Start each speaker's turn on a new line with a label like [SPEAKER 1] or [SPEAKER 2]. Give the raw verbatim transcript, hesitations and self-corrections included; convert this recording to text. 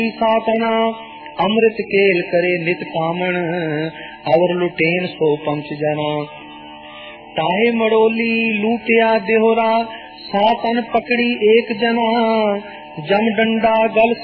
[SPEAKER 1] सातना अमृत केल करे नित कामण, और लुटेन सो पंच जना। ताहे मड़ोली लूटिया देहोरा, सातन पकड़ी एक जना, जम डंडा गल